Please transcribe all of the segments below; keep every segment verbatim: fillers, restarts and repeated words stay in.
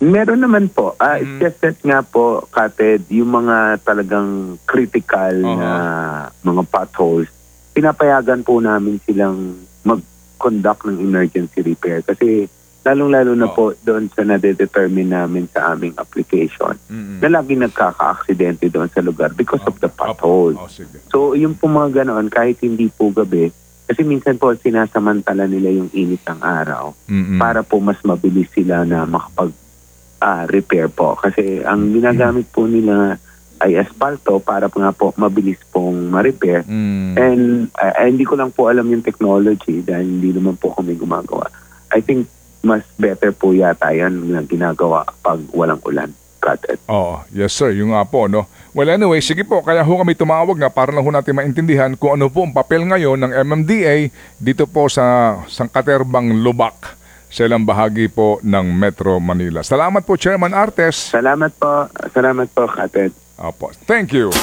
Meron naman po. Ah, Mm. It's just that nga po, Kated, yung mga talagang critical Uh-huh. na mga potholes, pinapayagan po namin silang mag-conduct ng emergency repair. Kasi lalong-lalo na Oh. po doon sa nade-determine namin sa aming application Mm-mm. na lagi nagkaka-aksidente doon sa lugar because of the potholes. Oh, sige. So, yung po mga ganoon, kahit hindi po gabi, kasi minsan po sinasamantala nila yung init ng araw Mm-mm. para po mas mabilis sila na makapag ah, repair po. Kasi ang ginagamit po nila ay asfalto para po nga po mabilis pong ma-repair. Mm. And ah, ah, hindi ko lang po alam yung technology dahil hindi naman po kami gumagawa. I think mas better po yata yan na ginagawa pag walang ulan. Got it. Oo, yes sir, yung nga po, no? Well anyway, sige po, kaya ho kami tumawag nga para lang ho natin maintindihan kung ano po ang papel ngayon ng M M D A dito po sa Sangkaterbang Lubak, sa ilang bahagi po ng Metro Manila. Salamat po, Chairman Artes. Salamat po. Salamat po, Kated. Opo, thank you.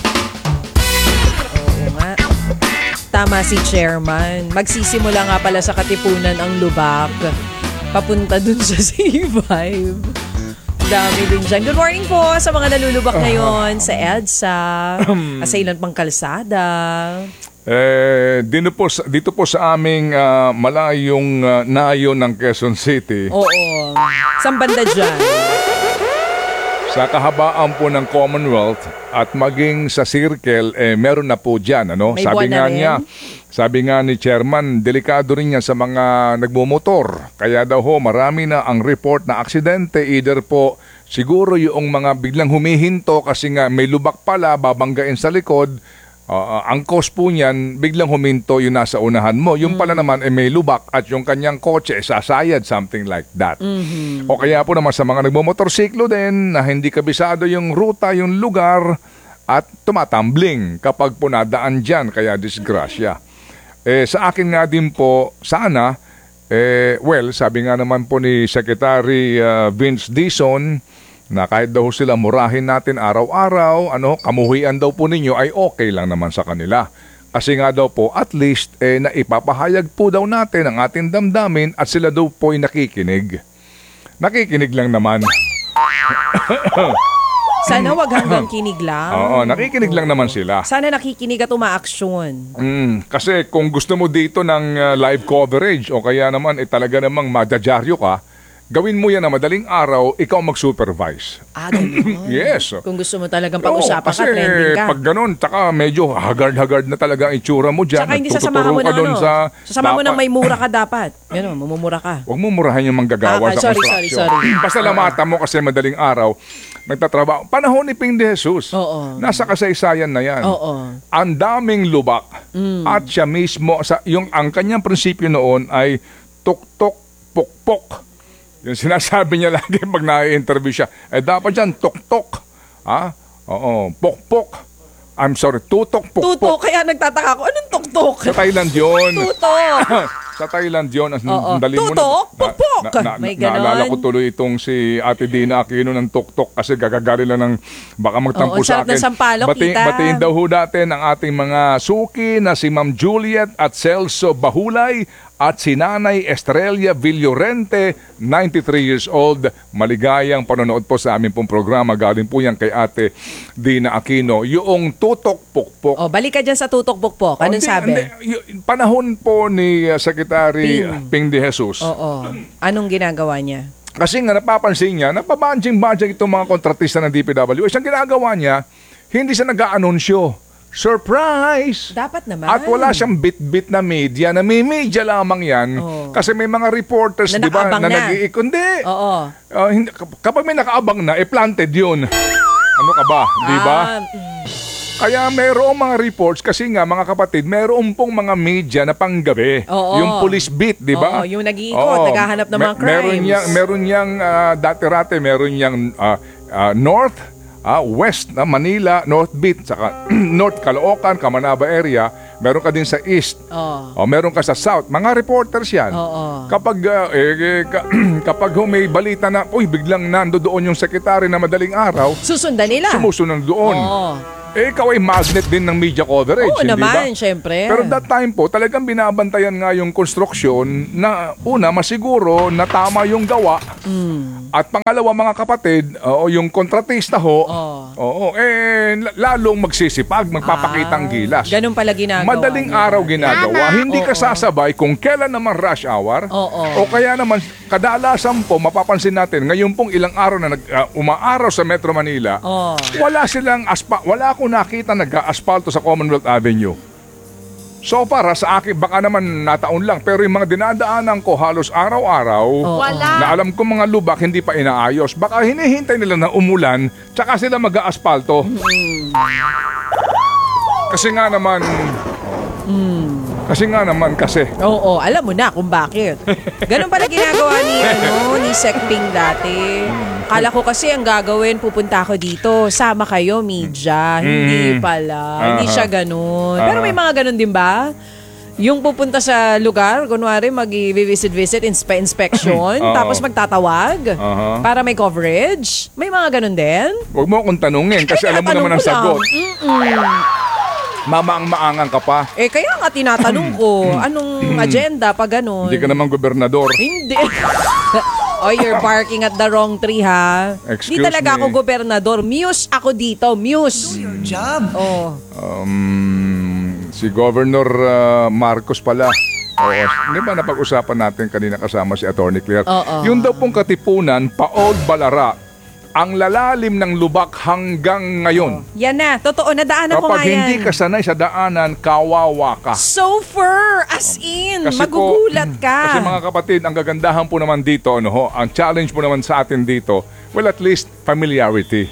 Oo nga. Tama si Chairman. Magsisimula nga pala sa Katipunan ang Lubak. Papunta dun sa C five. Dami din dyan. Good morning po sa mga nalulubak ngayon sa EDSA, sa ilan pang kalsada. Eh, dito po, sa- dito po sa aming ah, malayong ah, nayo ng Quezon City, Oo. Saan banda dyan? sa kahabaan po ng Commonwealth at maging sa Circle, eh, meron na po dyan. Ano? May Sabi buwan na nga rin? niya, sabi nga ni Chairman, delikado rin yan sa mga nagmumotor. Kaya daw ho, marami na ang report na aksidente. Either po, siguro yung mga biglang humihinto kasi nga may lubak pala, babanggain sa likod. Uh, ang cause po niyan, biglang huminto yung nasa unahan mo. Yung pala naman, eh, may lubak at yung kanyang kotse, eh, sasayad, something like that. Mm-hmm. O kaya po naman sa mga nagmomotorsiklo din na hindi kabisado yung ruta, yung lugar at tumatambling kapag po nadaan dyan, kaya disgrasya. Eh, sa akin nga din po, sana, eh, well, sabi nga naman po ni Secretary uh, Vince Dizon, na kahit daw sila murahin natin araw-araw, ano, kamuhian daw po ninyo ay okay lang naman sa kanila. Kasi nga daw po, at least, eh, naipapahayag po daw natin ang ating damdamin at sila daw po ay nakikinig. Nakikinig lang naman. Sana wag hanggang kinig lang. Oo, nakikinig lang naman sila. Sana nakikinig at umaaksyon. Mm, kasi kung gusto mo dito ng uh, live coverage o kaya naman eh, talaga namang madadyaryo ka, gawin mo yan na madaling araw, ikaw mag-supervise. Ah, ganun. Yes. Kung gusto mo talagang Oo, pag-usapan ka, kasi trending ka. pag ganun, taka medyo haggard-haggard na talaga ang itsura mo dyan. Tsaka hindi Nagtututuro sasamahan mo ka ng dun ano. sa Sasama mo dapat. ng may mura ka dapat. Ganun, mamumura ka. Huwag mo murahan yung manggagawa Ah, sa sorry, construction. sorry, sorry. Basta lamata mo kasi madaling araw, nagtatrabaho. Panahon ni Ping de Jesus. Oo. Nasa kasaysayan na yan. Oo. Ang daming lubak. Mm. At siya mismo, sa, yung, ang kanyang prinsipyo noon ay tuk-tuk, puk-puk. Yung sinasabi niya lagi pag na-interview siya, eh dapat dyan, tuk-tuk. Ha? Oo, puk-puk. I'm sorry, tutok, puk-puk. Tutok, kaya nagtataka ako, anong tuktok? Sa Thailand yun. Tutok. Sa Thailand yun. Ang Oo. dali mo na- Tutok, pukpok. Na, na, na, May ganon. naalala ko tuloy itong si Ate Dina Aquino ng tuktok kasi gagagali lang ng baka magtampo Oo, sa sarap ng akin. sampalok, Bati- kita. Batiin daw ho natin ang ating mga suki na si Ma'am Juliet at Celso Bahulay at si Nanay Estrella Villorente, ninety-three years old. Maligayang panonood po sa aming pong programa. Galing po yan kay Ate Dina Aquino. Yung tutok pukpok. O, balik ka dyan sa tutok bukpok. Anong Hindi, sabi? hindi. Y- panahon po ni uh, Secretary Ping. Ping de Jesus. Oo. Anong ginagawa niya? Kasi nga napapansin niya, napabanjing-banjing itong mga kontratista ng D P W. Isang ginagawa niya, hindi siya nag-aanunsyo. Surprise! Dapat naman. At wala siyang bit-bit na media, na may media lamang yan. Oo. Kasi may mga reporters, Na di ba, nakaabang na na. nag-iikundi. Oo. Uh, hindi, kapag may nakaabang na, eh planted yun. Ano ka ba? Di ba? Ah, mm. Kaya mayroong mga reports, kasi nga mga kapatid, mayroong pong mga media na panggabi. Oo. Yung police beat, di ba? Oo, yung nag-iikot, naghahanap ng mga Meron crimes. niyang, meron niyang ah, dati-rate, meron niyang ah, ah, North, ah, West na Manila, North Beat, saka North Caloocan, Kamanaba area, meron ka din sa east, Oh. o meron ka sa south. Mga reporters yan. Oo. Kapag uh, eh, eh, ka- kapag ho may balita na, uy, biglang nando doon yung sekretary na madaling araw, Susundan nila. sumusunod doon. Oo. Eh, ikaw ay magnet din ng media coverage, Oo hindi naman, ba? syempre. Pero that time po, talagang binabantayan nga yung konstruksyon na una, masiguro na tama yung gawa. Mm. At pangalawa, mga kapatid, oo, yung kontratista ho, Oo. oo, eh, lalong magsisipag, magpapakitang gilas. Ganun pala ginagawa. Madaling niya. araw ginagawa, hindi ka Oo. sasabay kung kailan naman rush hour. Oo. O kaya naman, kadalasan po, mapapansin natin, ngayon pong ilang araw na nag, uh, umaaraw sa Metro Manila, Oo. wala silang aspa, wala akong nakita nag-asfalto sa Commonwealth Avenue. So para sa akin, baka naman nataon lang, pero yung mga dinadaanan ko halos araw-araw, Oo. na alam ko mga lubak hindi pa inaayos, baka hinihintay nila na umulan, tsaka sila mag-asfalto. Kasi nga naman, kasi nga naman kasi, Oo, alam mo na kung bakit. Ganun pala ginagawa ni, ano, ni Sec Ping dati. Kala ko kasi ang gagawin, pupunta ako dito, sama kayo, media. Hindi pala. Hindi Aha. siya ganun. Pero Aha. may mga ganun din ba? Yung pupunta sa lugar, kunwari mag-visit-visit, inspe- inspection, Oo. tapos magtatawag Aha. para may coverage. May mga ganun din? huwag mo akong tanungin kasi alam mo Tinatanong naman ang ko lang. sagot. Mm-mm. Mamaang-maangan ka pa. Eh, kaya nga tinatanong ko, anong agenda pag ganun? Hindi ka naman gobernador. Hindi. Oh, you're barking at the wrong tree, ha? Excuse Di talaga me. ako gobernador. Muse ako dito. Muse. Do your job. Oh. Um, si Governor uh, Marcos pala. Oo. Di ba napag-usapan natin kanina kasama si Attorney Claire? Oo. Yung daw pong Katipunan, Paod Balara, ang lalalim ng lubak hanggang ngayon. Yan na. Totoo, nadaanan ko nga Kapag yan. hindi ka sanay sa daanan, kawawa ka. So far, as in, Kasi po- magugulat ka. Kasi mga kapatid, ang gagandahan po naman dito, ano ho, ang challenge po naman sa atin dito, well, at least familiarity.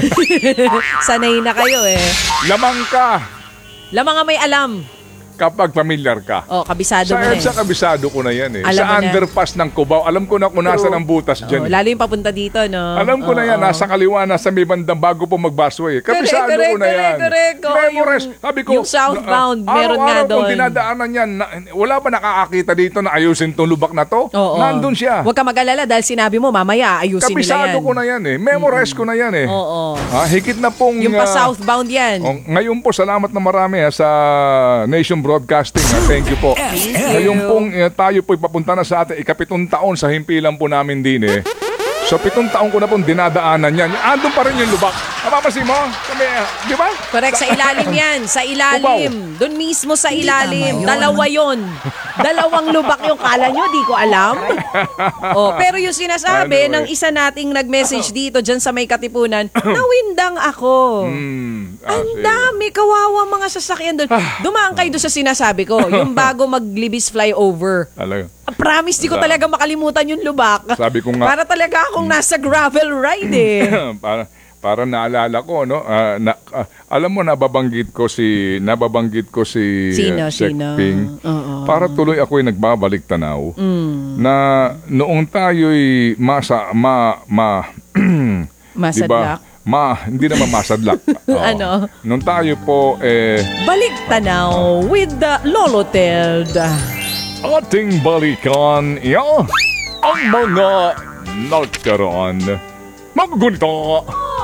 Sanay na kayo eh. Lamang ka Lamang nga may alam. kapag familiar ka. Oh, kabisado Sa mo na eh. EDSA, kabisado ko na yan eh. Alam sa mo na. underpass ng Cubao, alam ko na kung nasa ng butas Oh, dyan. eh. lalo yung papunta dito, no? Alam ko na yan, Oo. nasa kaliwa, nasa may bandang bago po mag-busway. Kabisado Correct, ko na correct, yan. correct, correct. Oo, Memorize. yung- Sabi ko, yung southbound, uh, meron nga araw-araw doon. kung dinadaanan yan, na, wala ba nakakakita dito na ayusin tong lubak na to? Oo. Nandun siya. Huwag ka mag-alala dahil sinabi mo, mamaya ayusin nila Kabisado yan. ko na yan eh. Memorize ko na yan eh. Oo. Ha, higit na pong... Yung pa ah, southbound yan. oh, ngayon po, salamat na marami ha, sa Nation Broadcasting. Ha. Thank you po. Ngayon pong eh, tayo po papunta na sa ating ikapitong taon sa himpilan po namin din eh. So pitong taon ko na pong dinadaanan yan. Andun pa rin yung lubak. Napapansin mo? Kami, eh, di ba? Correct, sa ilalim yan. Sa ilalim. Doon mismo sa ilalim. Dalawa yon. Dalawang lubak yung kala nyo, di ko alam. Oh, pero yung sinasabi Anyway. ng isa nating nag-message dito dyan sa may Katipunan, nawindang ako. Hmm, ah, Ang sige. dami, kawawa mga sasakyan doon. Dumaan kayo doon sa sinasabi ko, yung bago mag-Libis flyover. Talaga. Promise, di ko talaga makalimutan yung lubak. Sabi ko nga- Para talaga akong nasa gravel ride eh. para para naalala ko no ah, na, ah, alam mo nababanggit ko si nababanggit ko si Sino, uh, Sec sino? Ping. Oo. Para tuloy ako ay nagbabalik tanaw Mm. na noong tayo'y masa ma ma Masadlak. diba? Ma hindi naman masadlak. Oo. Ano? Nung tayo po eh Balik tanaw with the Lolo Ted. ating balikan yeah, ang mga nagkaroon magugunita.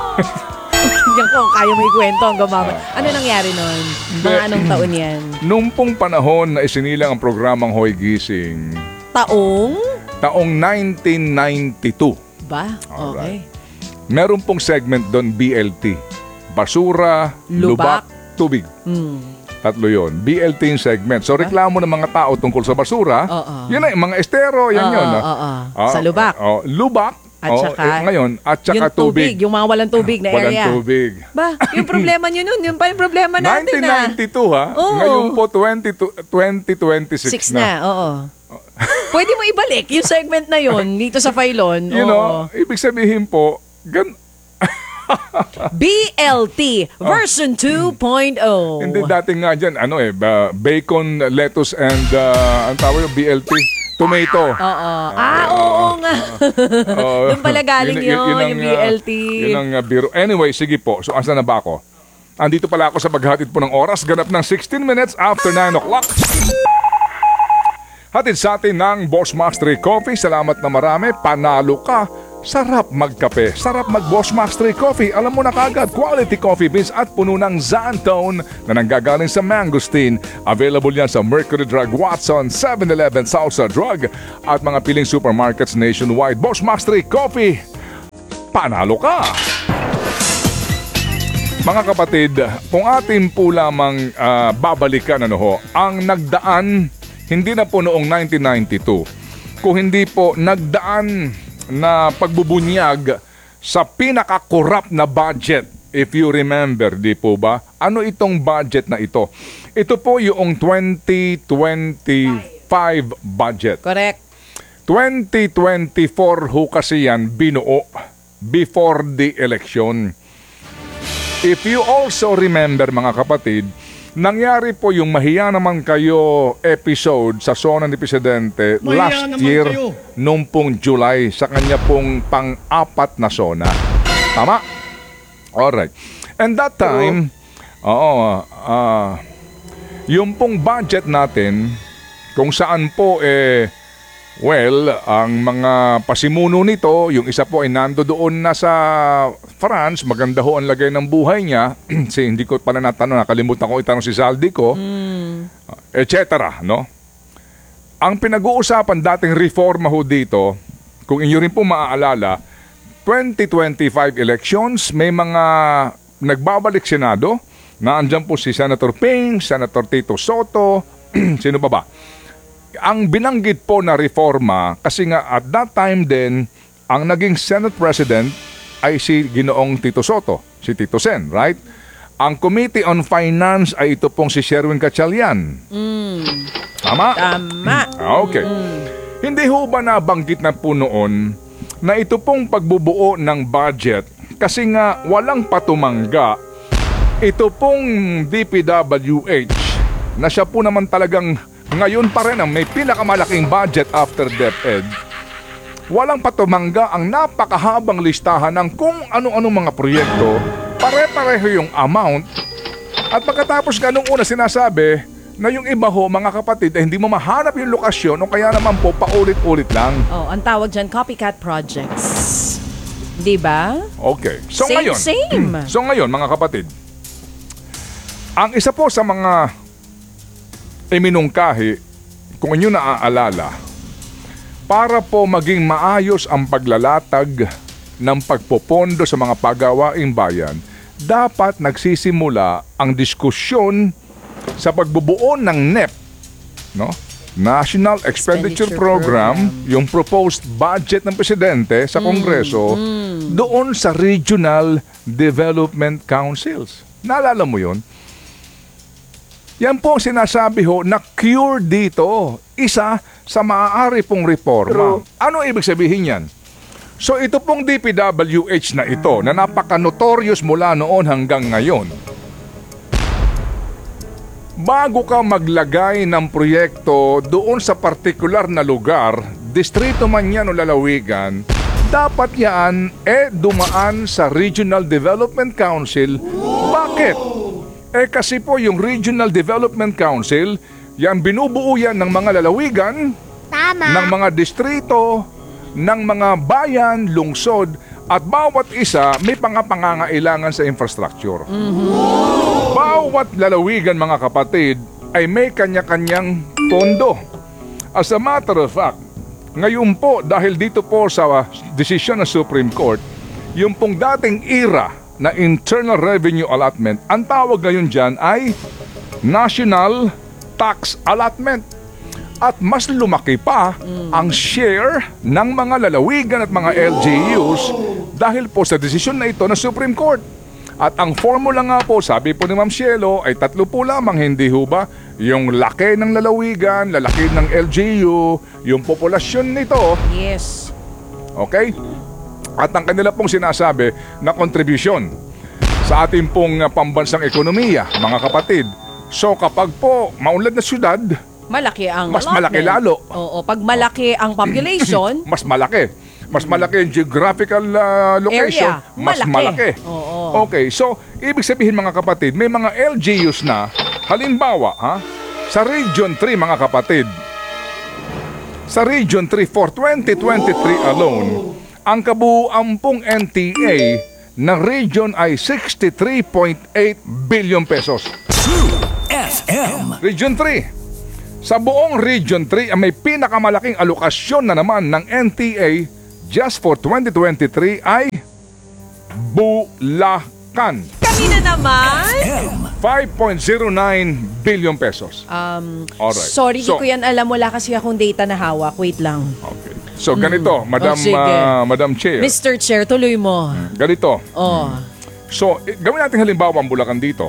Yan ko, kaya may kwento ang gumama. Ano nangyari nun? Mga anong taon yan? Nung pong panahon na isinilang ang programang Hoy Gising, Taong? taong nineteen ninety-two, Ba? Okay. meron pong segment doon B L T. Basura, Lubak. lubak, tubig. Mm. Tatlo yon. B L T yung segment. So reklamo ng mga tao tungkol sa basura. Oo. Yun na, yung mga estero, yan Oo, yun. ah. oo. Ah, Sa lubak. oh, lubak. At oh, saka, eh, ngayon, at saka yung tubig. tubig. Yung mga walang tubig na Walang area. tubig. Ba, yung problema nyo nun, yun pa yung problema natin nineteen na. ninety-two ha. Oo. Ngayon po twenty twenty-six Six na. na, oo. Pwede mo ibalik yung segment na yun dito sa Filon. You know, ibig sabihin po, gan B L T version two point oh. hindi dating nga dyan, ano eh, ba- bacon, lettuce, and uh, ang tawag yung B L T, tomato. Oo. Ah, oo nga. Oo. Doon pala galing yun, ang, yung B L T. uh, Yun ang uh, biro. Anyway, sige po. So, asa na ba ako? Andito pala ako sa paghatid po ng oras. Ganap ng sixteen minutes after nine o'clock. Hatid sa atin ng Boss Max three Coffee. Salamat na marami. Panalo ka. Sarap magkape. Sarap mag Boss Max three Coffee. Alam mo na kagad, quality coffee beans at puno ng Xantone na nanggagaling sa mangosteen. Available yan sa Mercury Drug, Watson, seven eleven, Salsa Drug at mga piling supermarkets nationwide. Boss Max three Coffee. Panalo ka! Mga kapatid, kung atin po lamang uh, babalikan ano ho, ang nagdaan, hindi na po noong nineteen ninety-two, kung hindi po nagdaan na pagbubunyag sa pinaka-corrupt na budget, if you remember, di po ba? Ano itong budget na ito? Ito po yung twenty twenty-five budget. Correct. twenty twenty-four ho kasi yan binuo before the election. If you also remember mga kapatid, nangyari po yung Mahiya Naman Kayo episode sa Sona ni Presidente Mahiya last naman year kayo. nung pong July sa kanya pong pang-apat na Sona. Tama? Alright. And that time, oo, uh, yung pong budget natin, kung saan po eh, well, ang mga pasimuno nito, yung isa po ay nando doon na sa France, maganda ho ang lagay ng buhay niya. Si, hindi ko pala natanong, nakalimutan ko itanong si Saldi ko, mm. et cetera. No? Ang pinag-uusapan dating reforma ho dito, kung inyo rin po maaalala, twenty twenty-five elections, may mga nagbabalik Senado, na andyan po si Senator Ping, Senator Tito Soto, sino ba ba? Ang binanggit po na reforma, kasi nga at that time din, ang naging Senate President ay si Ginoong Tito Soto, si Tito Sen, right? Ang Committee on Finance ay ito pong si Sherwin Gatchalian. Mm. Tama? Tama. Okay. Mm. Hindi ho ba nabanggit na po noon na ito pong pagbubuo ng budget, kasi nga walang patumangga, ito pong D P W H na siya po naman talagang ngayon pa rin ang may pinakamalaking budget after DepEd, walang patumangga ang napakahabang listahan ng kung ano-ano mga proyekto, pare-pareho yung amount, at pagkatapos ganung una sinasabi na yung iba ho, mga kapatid, eh, hindi mo mahanap yung lokasyon o kaya naman po paulit-ulit lang. Oh, ang tawag dyan, copycat projects. Di ba? Okay. So same, ngayon, same. So ngayon, mga kapatid, ang isa po sa mga iminungkahi, kung inyo naaalala, para po maging maayos ang paglalatag ng pagpopondo sa mga pagawaing bayan, dapat nagsisimula ang diskusyon sa pagbubuo ng N E P, no? National Expenditure, Expenditure Program, Program, yung proposed budget ng Presidente sa Kongreso, mm, mm. doon sa Regional Development Councils. Naalala mo yun? Yan po ang sinasabi ho na cure dito. Isa sa maaari pong reforma. Ano ibig sabihin yan? So ito pong D P W H na ito na napaka-notorious mula noon hanggang ngayon. Bago ka maglagay ng proyekto doon sa partikular na lugar, distrito man yan o lalawigan, dapat yan eh dumaan sa Regional Development Council. Bakit? Eh kasi po yung Regional Development Council, yan binubuo yan ng mga lalawigan, tama, ng mga distrito, ng mga bayan, lungsod, at bawat isa may pangangailangan sa infrastructure. Mm-hmm. Bawat lalawigan, mga kapatid, ay may kanya-kanyang pondo. As a matter of fact, ngayon po, dahil dito po sa desisyon ng Supreme Court, yung pong dating era na Internal Revenue Allotment, ang tawag ngayon dyan ay National Tax Allotment. At mas lumaki pa mm. ang share ng mga lalawigan at mga L G Us dahil po sa desisyon na ito ng Supreme Court. At ang formula nga po, sabi po ni Ma'am Cielo, ay tatlo po lamang, hindi ho ba? Yung laki ng lalawigan, lalaki ng L G U, yung populasyon nito. Yes. Okay? At ang kanila pong sinasabi na kontribusyon sa ating pong pambansang ekonomiya, mga kapatid. So kapag po maunlad na syudad, malaki ang mas allotment. malaki lalo. Oo, pag malaki ang population, mas malaki. Mas malaki yung geographical uh, location, area, mas malaki. malaki. Oo. Oo. Okay, so ibig sabihin mga kapatid, may mga L G Us na, halimbawa, ha, sa Region three mga kapatid, sa Region three for twenty twenty-three alone, ang kabuuan pong N T A ng region ay sixty-three point eight billion pesos. True F M. Region three. Sa buong Region three, ang may pinakamalaking alokasyon na naman ng N T A just for twenty twenty-three ay Bulacan. Kami na naman. five point zero nine billion pesos. Um, Alright. Sorry, di So- ko yan alam. Wala kasi akong data na hawak. Wait lang. Okay. So ganito, Madam Oh, sige. ah, Madam Chair. Mister Chair, tuloy mo. Ganito. Oh. So, eh, gawin natin halimbawa ang Bulacan dito.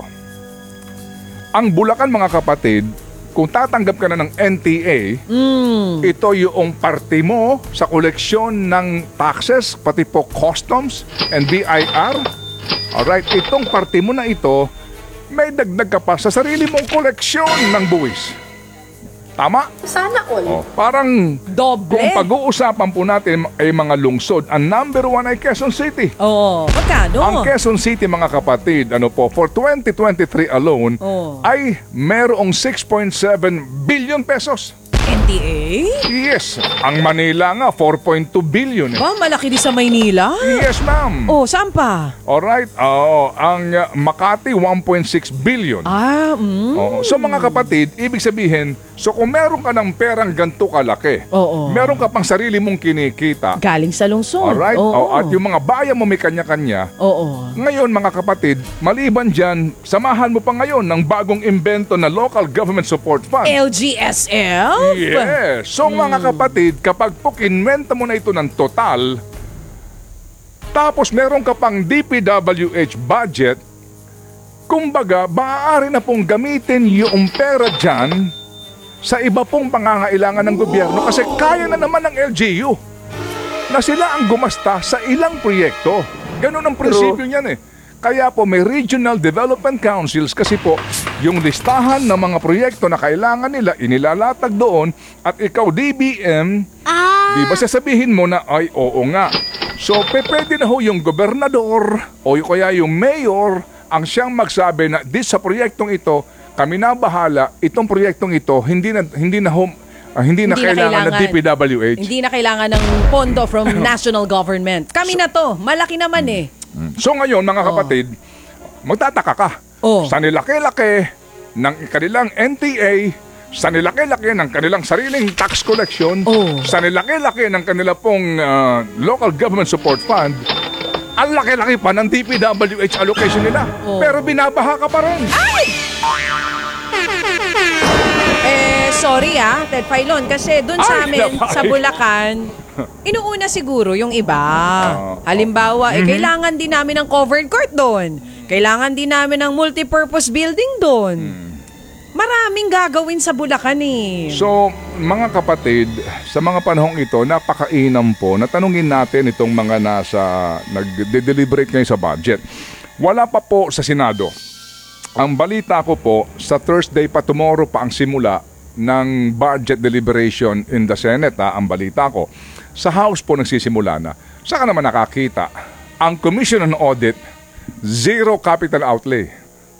Ang Bulacan mga kapatid, kung tatanggap ka na ng N T A, Mm. ito yung parte mo sa koleksyon ng taxes, pati po customs and B I R. Alright, itong parte mo na ito, may dagdag ka pa sa sarili mong koleksyon ng buwis. Tama? Sana all. Oh, parang Doble. kung pag-uusapan po natin ay mga lungsod, ang number one ay Quezon City. Oo. Magkano? Ang Quezon City mga kapatid, ano po, for twenty twenty-three alone, Oh. ay merong six point seven billion pesos. N T A? Yes, ang Manila nga four point two billion. Eh. Ba, malaki din sa Maynila? Yes, ma'am. Oh, saan pa? Alright, oh, ang uh, Makati one point six billion. Ah, mm. Oo. So mga kapatid, ibig sabihin, so kung meron ka ng perang ganito kalaki, Oo. meron ka pang sarili mong kinikita, Galing sa lungsod. alright, Oo. oh, at yung mga bayan mo may kanya-kanya, Oo. ngayon mga kapatid, maliban dyan, samahan mo pa ngayon ng bagong imbento na Local Government Support Fund. L G S F? Yes. So mga kapatid, kapag po kinwenta mo na ito ng total, tapos meron ka pang D P W H budget, kumbaga, maaari na pong gamitin yung pera dyan sa iba pong pangangailangan ng gobyerno kasi kaya na naman ng L G U na sila ang gumasta sa ilang proyekto. Ganun ang prinsipyo niyan eh. Kaya po may Regional Development Councils kasi po yung listahan ng mga proyekto na kailangan nila inilalatag doon at ikaw D B M, Ah, di ba sasabihin mo na ay oo nga. So pe, pwede na ho yung gobernador o yung, kaya yung mayor ang siyang magsabi na di sa proyektong ito kami na bahala, itong proyektong ito hindi na hindi na ho, ah, hindi, na, Hindi na kailangan, ng D P W H. Hindi na kailangan ng pondo from national government. Kami na to. Malaki naman eh. So ngayon mga kapatid, magtataka ka. Oh. Sa nilaki-laki ng kanilang N T A, sa nilaki-laki ng kanilang sariling tax collection, Oh. sa nilaki-laki ng kanila pong ah, Local Government Support Fund, ang laki-laki pa ng D P W H allocation nila. Oh. Pero binabaha ka pa rin. Eh, sorry ah, Ted Filon, kasi dun sa Ay, amin, napay. sa Bulacan, inuuna siguro yung iba. Ah, Halimbawa, Mm-hmm. eh, kailangan din namin ng covered court doon. Kailangan din namin ng multipurpose building doon. Maraming gagawin sa Bulacan eh. So, mga kapatid, sa mga panahong ito, napakainam po na tanungin natin itong mga nasa nag-deliberate ngayon sa budget. Wala pa po sa Senado. Ang balita ko po, sa Thursday pa tomorrow pa ang simula ng budget deliberation in the Senate, ha, ang balita ko. Sa House po nagsisimula na. Saka naman nakakita, ang Commission on Audit, zero capital outlay.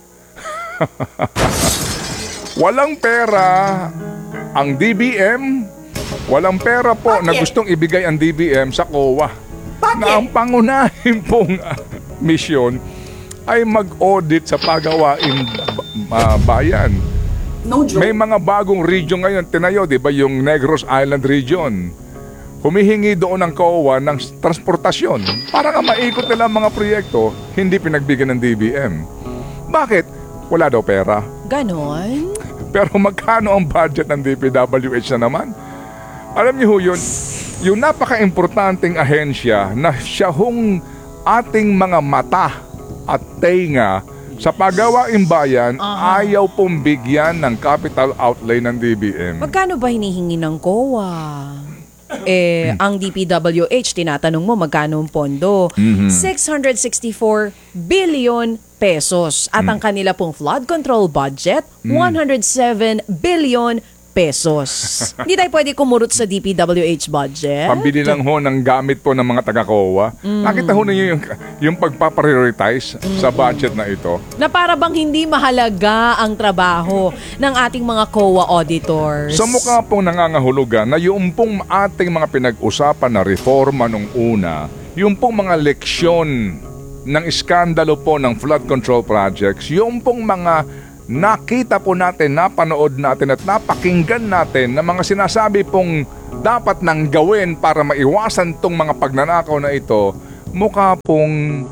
Walang pera ang D B M, walang pera po na gustong ibigay ang D B M sa C O A. Na ang pangunahin pong uh, misyon ay mag-audit sa pagawaing uh, bayan. no joke. May mga bagong region ngayon, tinayo, di ba, yung Negros Island region. Humihingi doon ng C O A ng transportasyon para nga maikot nila ang mga proyekto, hindi pinagbigyan ng D B M. Bakit? Wala daw pera. Ganon? Pero magkano ang budget ng D P W H na naman? Alam niyo ho yun, yung napaka-importanting ahensya na siya hong ating mga mata at tenga sa pagawaing bayan, ayaw pong bigyan ng capital outlay ng D B M. Magkano ba hinihingi ng C O A? Eh, ang D P W H, tinatanong mo magkano ang pondo? six hundred sixty-four billion pesos. At ang kanila pong flood control budget, one hundred seven billion pesos. Hindi tayo pwede kumurot sa D P W H budget. Pambili lang ho ng gamit po ng mga taga-C O A. Mm. Nakita ho ninyo yung, yung pagpaprioritize mm. sa budget na ito. Na para bang hindi mahalaga ang trabaho ng ating mga C O A auditors. Sa mukha pong nangangahulugan na yung pong ating mga pinag-usapan na reforma nung una, yung pong mga leksyon ng iskandalo po ng flood control projects, yung pong mga nakita po natin, napanood natin at napakinggan natin na mga sinasabi pong dapat nang gawin para maiwasan tong mga pagnanakaw na ito, mukha pong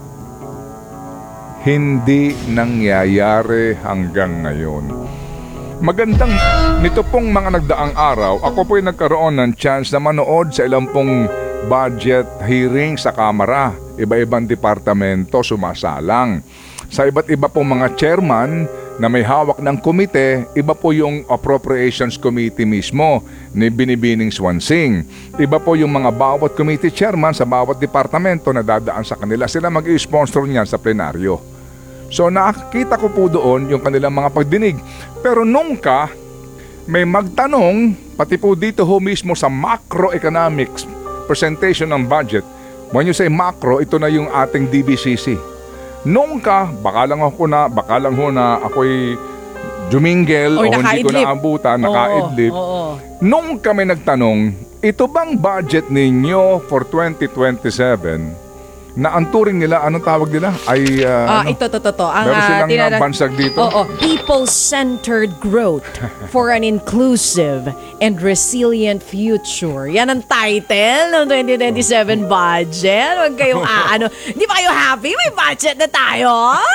hindi nangyayari hanggang ngayon. Magandang nito pong mga nagdaang araw, ako po'y nagkaroon ng chance na manood sa ilang pong budget hearing sa Kamara. Iba-ibang departamento sumasalang. Sa iba't iba pong mga chairman na may hawak ng komite, iba po yung Appropriations Committee mismo ni Binibining Swansing. Iba po yung mga bawat committee chairman sa bawat departamento na dadaan sa kanila. Sila mag-i-sponsor niyan sa plenaryo. So nakakita ko po doon yung kanilang mga pagdinig. Pero nung ka, may magtanong, pati po dito ho mismo sa macroeconomics presentation ng budget. When you say macro, ito na yung ating D B C C. Nung ka, baka lang ako na, baka lang ho na ako'y jumingel o, o hindi ko naabutan, nakaidlip. Oo, oo. Nung kami nagtanong, ito bang budget ninyo for twenty twenty-seven na ang turing nila, anong tawag nila? Ay, uh, ah, ano? ito, to, to, to. Ang, meron silang uh, tinatag- bansag dito? Oo, people-centered growth for an inclusive and resilient future. Yan ang title ng twenty twenty-seven budget. Huwag kayong, ah, ano, hindi ba kayo happy? May budget na tayo?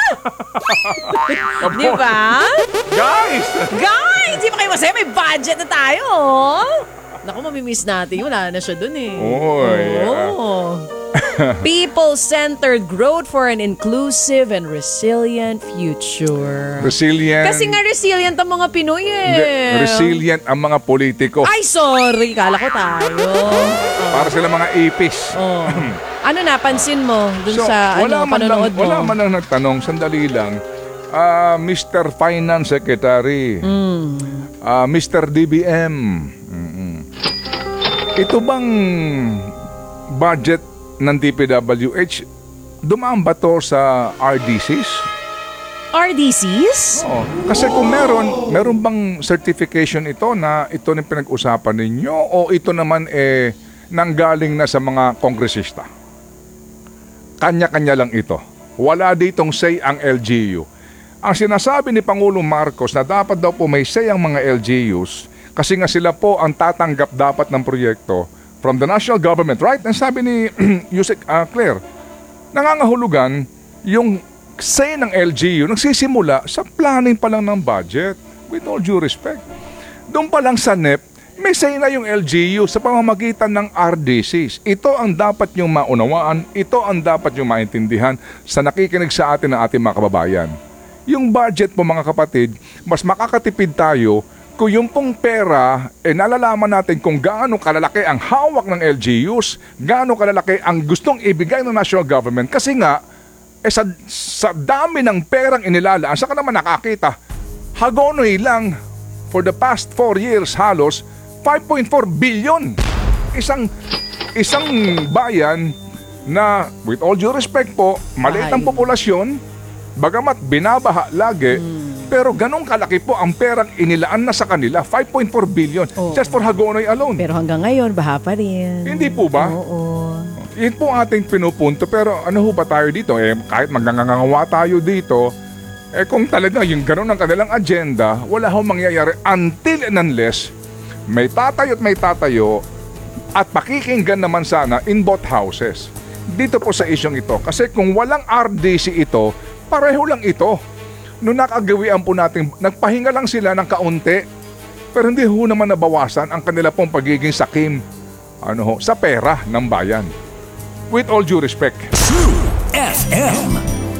Di ba? Guys! Guys, di ba kayo masaya? May budget na tayo. Naku, mamimiss natin. Wala na siya dun eh. Oh, yeah. Oh. People-centered growth for an inclusive and resilient future. Resilient. Kasi nga resilient ang mga Pinoy eh. Hindi, resilient ang mga politiko. Ay, sorry. Kala ko tayo. Oh. Para sila mga ipis. Oh. Ano napansin mo dun So, sa wala ano, man lang, panonood mo? wala man lang nagtanong, sandali lang. Ah, Mister Finance Secretary. Mm. Ah, Mister D B M. Mm-mm. Ito bang budget ng D P W H, dumaan ba to sa R D Cs? R D Cs? Oo. Kasi kung meron, meron bang certification ito na ito na pinag-usapan ninyo o ito naman eh nanggaling na sa mga kongresista? Kanya-kanya lang ito. Wala ditong say ang L G U. Ang sinasabi ni Pangulong Marcos na dapat daw po may say ang mga L G Us kasi nga sila po ang tatanggap dapat ng proyekto from the national government, right? Ang sabi ni Yusek uh, Claire, nangangahulugan yung say ng L G U nagsisimula sa planning pa lang ng budget. With all due respect. Doon pa lang sa N E P, may say na yung L G U sa pamamagitan ng R D Cs. Ito ang dapat yung maunawaan, ito ang dapat yung maintindihan sa nakikinig sa atin ng ating mga kababayan. Yung budget po mga kapatid, mas makakatipid tayo kung yung pong pera, eh nalalaman natin kung gaano kalalaki ang hawak ng L G Us, gaano kalalaki ang gustong ibigay ng national government. Kasi nga, eh sa, sa dami ng perang inilalaan, saka naman nakakita, Hagonoy lang, for the past four years halos, five point four billion. Isang, isang bayan na, with all due respect po, maliit ang populasyon, bagamat binabaha lagi, hmm. pero ganong kalaki po ang perang inilaan na sa kanila, five point four billion, oh. just for Hagonoy alone. Pero hanggang ngayon, baha pa rin. Hindi po ba? Oo. Yun po ating pinupunto, pero ano ho ba tayo dito? Eh, kahit magngangangawa tayo dito, eh kung talaga yung ganon ang kanilang agenda, wala ho mangyayari until and unless may tatayo at may tatayo at pakikinggan naman sana in both houses. Dito po sa isyong ito. Kasi kung walang R D C ito, pareho lang ito. Noong nakagawian po natin, nagpahinga lang sila ng kaunti, pero hindi ho naman nabawasan ang kanila pong pagiging sakim ano ho, sa pera ng bayan. With all due respect. True F M.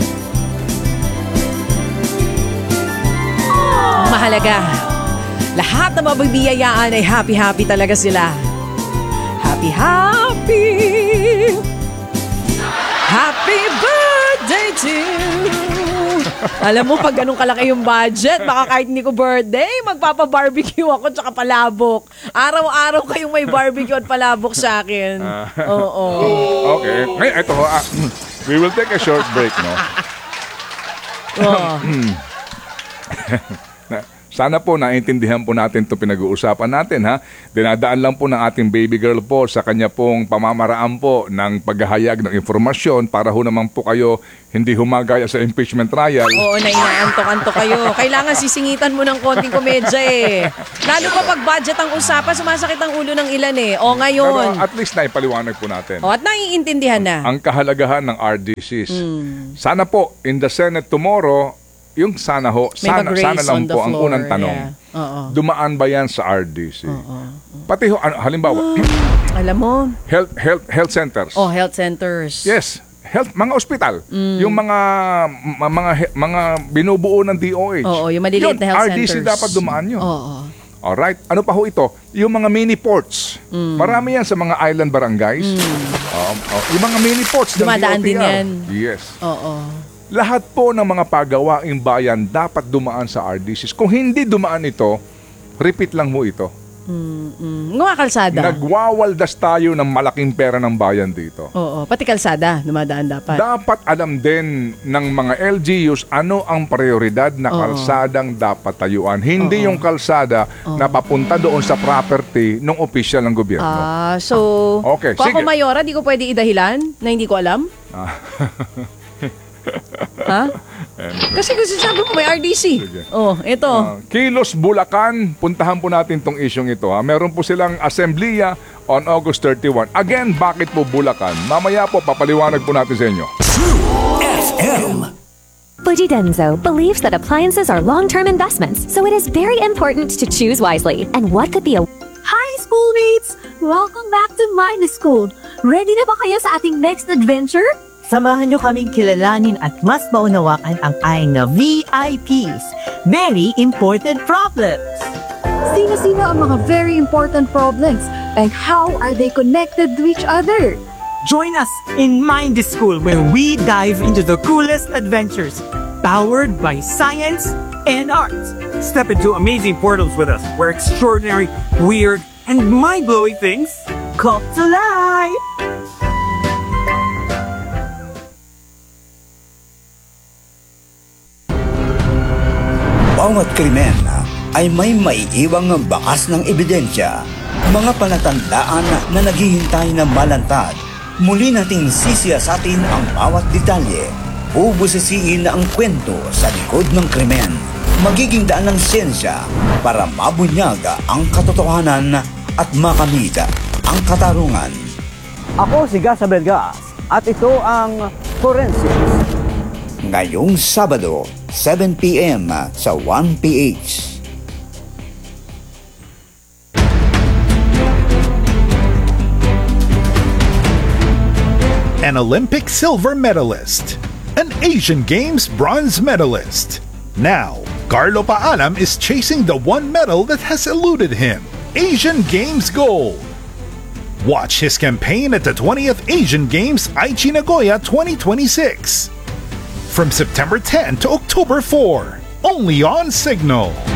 Mahalaga. Lahat na mabibiyayaan ay happy-happy talaga sila. Happy-happy. Happy birthday to you. Alam mo, pag ganun kalaki yung budget, baka kahit hindi ko birthday, magpapa-barbecue ako tsaka palabok. Araw-araw kayong may barbecue at palabok sa akin. Oo. Okay. Ngayon, ito, ah, we will take a short break, no? Oh. Sana po naintindihan po natin itong pinag-uusapan natin, ha? Dinadaan lang po ng ating baby girl po sa kanya pong pamamaraan po ng paghahayag ng informasyon para ho naman po kayo hindi humagaya sa impeachment trial. Oo, na inaantok-antok kayo. Kailangan sisingitan mo ng konting komedya eh. Lalo pa pag budget ang usapan, sumasakit ang ulo ng ilan eh. O ngayon. Pero at least naipaliwanag po natin. O, at naiintindihan na. Ang kahalagahan ng R D Cs. Mm. Sana po, in the Senate tomorrow, yung sana ho, May sana, mag-raise sana lang on the po ang floor, unang tanong. yeah. Oo. Dumaan ba yan sa R D C? Pati ho, ano, halimbawa, Alam mo? health, health, health centers. Oh, health centers. Yes, health, mga ospital. Mm. Yung mga ma- mga he- mga binubuo ng D O H. Oo, yung maliliit Yun, na health R D C centers. dapat dumaan yun. Oo. Alright, ano pa ho ito? Yung mga mini ports. Mm. Marami yan sa mga island barangays. Um, oh, yung mga mini ports ng Dumadaan D O T R. din yan. Yes. Oo. Lahat po ng mga pagawaing bayan dapat dumaan sa R D Cs. Kung hindi dumaan ito, repeat lang mo ito. Mm-mm. Nga kalsada. Nagwawaldas tayo ng malaking pera ng bayan dito. Oo, pati kalsada, dumadaan dapat. Dapat alam din ng mga L G Us ano ang prioridad na Oo. kalsadang dapat tayuan. Hindi yung kalsada na papunta doon sa property ng opisyal ng gobyerno. Ah, so, Okay, kung ako sige. mayora, di ko pwede idahilan na hindi ko alam? Ha? Kasi kasi sabi mo may R D C. Sige. Oh, ito. Ah, Kilos Bulacan, puntahan po natin tong isyong ito. Ha? Meron po silang assembleya on August thirty-first. Again, bakit po Bulacan? Mamaya po, papaliwanag po natin sa inyo. F M. Fujidenzo believes that appliances are long-term investments, so it is very important to choose wisely. And what could be a Hi, schoolmates! Welcome back to my school. Ready na ba kayo sa ating next adventure? Samahan nyo kaming kilalanin at mas maunawakan ang aing na V I Ps, Very Important Problems. Sino-sino ang mga very important problems and how are they connected to each other? Join us in Mind School where we dive into the coolest adventures, powered by science and arts. Step into amazing portals with us where extraordinary, weird, and mind-blowing things Come to life! Bawat krimen ay may maiiwang bakas ng ebidensya, mga palatandaan na naghihintay na malantad. Muli nating sisiyasatin ang bawat detalye, bubusisiin ang kwento sa likod ng krimen. Magiging daan ng siyensya para mabunyag ang katotohanan at makamit ang katarungan. Ako si Gasa Belgas at ito ang Forensics. Ngayong Sabado, seven p m sa one P H. An Olympic silver medalist, an Asian Games bronze medalist. Now, Carlo Paalam is chasing the one medal that has eluded him, Asian Games gold. Watch his campaign at the twentieth Asian Games Aichi Nagoya twenty twenty-six. From September tenth to October fourth, only on Signal.